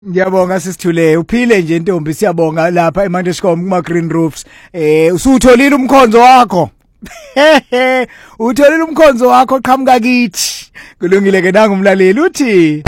Ngiyabonga sisithule uphile nje ntombi siyabonga lapha eMandeshkom kuma Green Roofs usutholile umkhonzo wakho utholile umkhonzo wakho qhamuka kithi kulungile ke nanga umlaleli uthi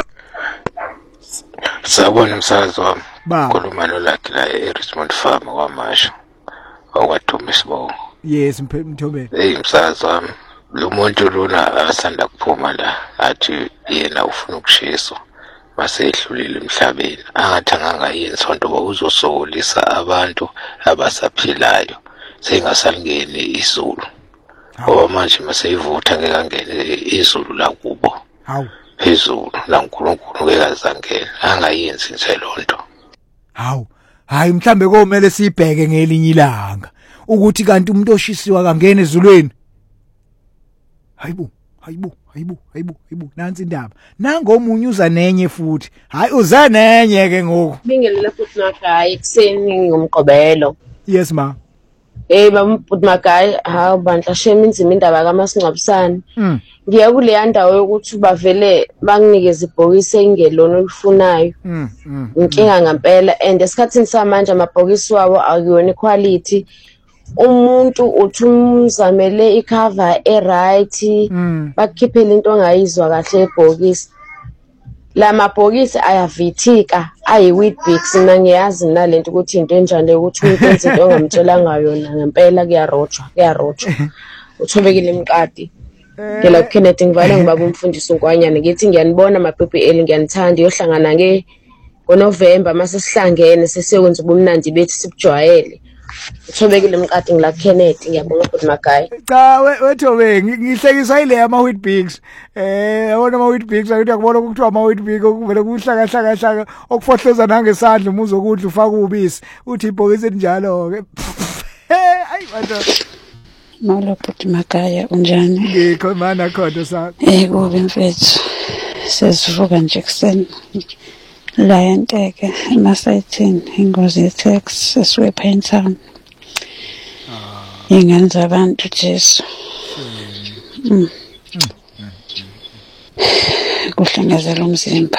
Sabona umsakazi wami khuluma nolakhi la eRichmond Farm kwaMasha okwaDuma Sibongo. Yes Mthombeni. Hey umsakazi wami lo muntu lona asanda kuphuma la athi yena ufuna ukushiswa mase edlulile emhlabeni angathanganga yensonto bokuzosokolisa abantu abasaphilayo sengasalingeni izulu ngoba manje mase ivutha ngeke angene izulu la kubo hawu phezulu la uNkulunkulu ngeke azangene angayenzi nje lonto hawu hayi mhlambe komele sibheke ngelinye ilanga ukuthi kanti umuntu oshisiwa kangena ezulweni hayibo nansi indaba nangomunye uza nenye futhi hayi uza nenye ke ngoku bingelela futhi Magayi ekseni ngomgqobelo. Yes ma Bamfuthi Magayi hawu bandla shema inzima indaba kaMasingcwabisane ngiya kule ndawo yokuthi bavele banginikeze ibhokisi engelona olifunayo inkinga ngempela and esikhathini samanje amabhokisi wabo akuyona quality umuntu uthi umzamele icover eright bakukhiphela into ongayizwa kahle ebhokisi la mabhokisi ayavithika ayiWeetBix mina ngiyazi nalento ukuthi into enjani ukuthi umuntu enze into ongamtshelanga yona ngempela kuyarojwa uthobekile emqadi ngela Kennedy ngivale ngibaba umfundisi uNkwanyane ngithi ngiyanibona amaPPL ngiyanithanda yohlangana ngoNovember mase sihlangene sesiyokwenza ubumnandi bethu sibujwayele uthobekile emqadi ngila Kennedy ngiyabonga futhi Magayi cha wethobe ngihlekiswa ile ama WeetBix yabona ama WeetBix akuthi akubona ukuthiwa ama WeetBix okuvele kuhlaka okufohleza nangesandla umuzo ukudla ufaka ubisi uthi ibhokisi njalo ke ayi bantu Molo futhi Magayi unjani ngikho mana khona sa kubi mfethu sesivuka nje kuseni la enteke emasayithini ingozi yeTax esiwepha Town ingane zabantu Jesu kuhlengezela umzimba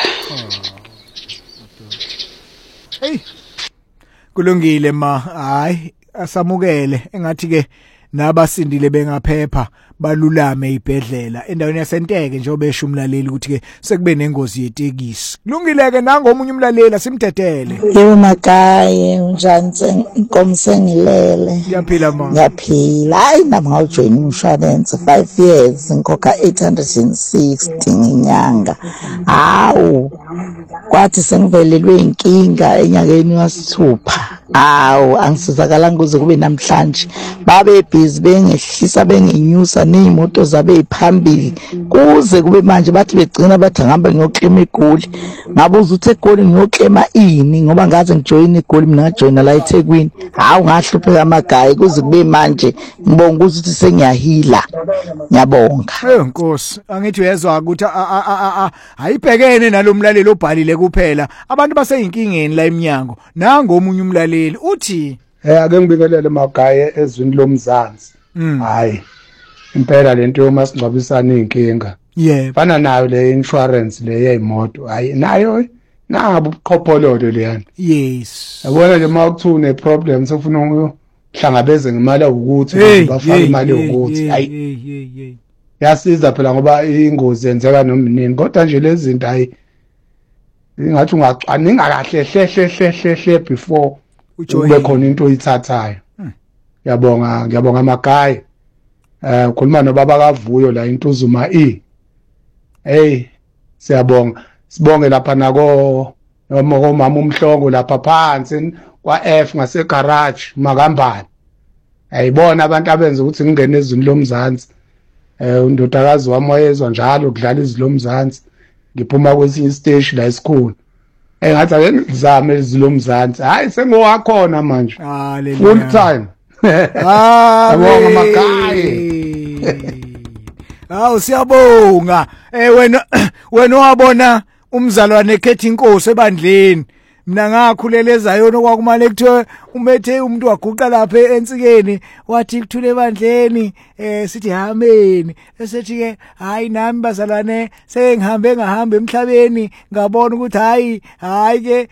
hey kulungile ma hayi asamukele engathi ke nabasindile bengaphepha balulame ibhedlela endaweni yasenteke njengoba esho umlaleli ukuthi ke sekube nengozi yetekisi kulungile ke nangomunye umlaleli asimdedele yebo Magayi unjani inkomo sengilele ngiyaphila ma ngiyaphila hayi nami ngawujoin insurance 5 years ngikhokha 860 ngenyanga hawu kwathi sengivelelwe inkinga enyakeni wasithupha hawu angisizakalanga kuze kube namhlanje babe busy bengehlisa bengenyusa nezimoto zabe iphambili kuze kube manje bathi begcina bathi ngihamba ngiyoclaim eGoli ngabuza ukuthi eGoli ngiyoclaima ini ngoba ngaze ngijoin eGoli mina ngajoina la eThekwini hawu ngahlupheka Magayi kuze kube manje ngibonga ukuthi sengiyahila ngiyabonga Nkosi angithi uyezwa ukuthi ayibhekene nalomlaleli obhalile kuphela abantu baseyinkingeni la eminyango nangomunye umlaleli uthi ake ngibingelele Magayi ezwini lomzansi hayi impela lento yomasingcwabisana inkinga fana nayo le insurance le yeyimoto hayi nayo nabo ubuqhophololo leyana yes yabona nje mawukuthi une problem sofuna ukuhlangabeze ngemali ukuthi bafake imali ukuthi hayi yasiza phela ngoba ingozi yenzeka noma nini kodwa nje lezi zinto hayi ingathi ungacwaninga kahle hle before ube khona into oyithathayo ngiyabonga Magayi ukhuluma nobaba kaVuyo la intuzuma hey siyabonga sibonge lapha nako mama umhlongo lapha phansi kwaF ngase garage makambani ayibona abantu abenza ukuthi ngingene ezweni lomzansi undodakazi wami wayezwa njalo kudlala izwi lomzansi ngiphuma kwesinye stage la esikhulu ngathi ake ngizame izwi lomzansi hayi sengowakhona manje full time Abonga Magayi Hawu siyabonga wena wabona umzalwane ekhetha inkosi ebandleni mina ngakhulela eZayoni okwakumale kuthiwe umethe umuntu waguqa lapha ensikeni wathi kuthule ebandleni sithi amen esethi ke hayi nami bazalwane sengihambe ngahamba emhlabeni ngabona ukuthi hayi ke